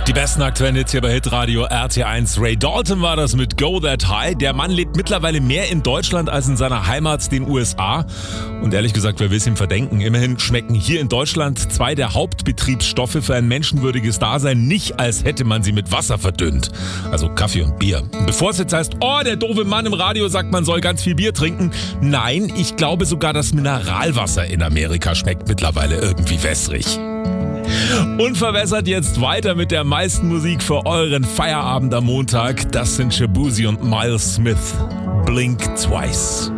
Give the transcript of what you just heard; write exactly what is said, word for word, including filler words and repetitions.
Die besten aktuellen Hits hier bei Hitradio R T eins. Ray Dalton war das mit Go That High. Der Mann lebt mittlerweile mehr in Deutschland als in seiner Heimat, den U S A. Und ehrlich gesagt, wer will es ihm verdenken? Immerhin schmecken hier in Deutschland zwei der Hauptbetriebsstoffe für ein menschenwürdiges Dasein nicht, als hätte man sie mit Wasser verdünnt. Also Kaffee und Bier. Und bevor es jetzt heißt, oh, der doofe Mann im Radio sagt, man soll ganz viel Bier trinken. Nein, ich glaube sogar, das Mineralwasser in Amerika schmeckt mittlerweile irgendwie wässrig. Unverwässert jetzt weiter mit der meisten Musik für euren Feierabend am Montag. Das sind Shaboozey und Miles Smith. Blink Twice.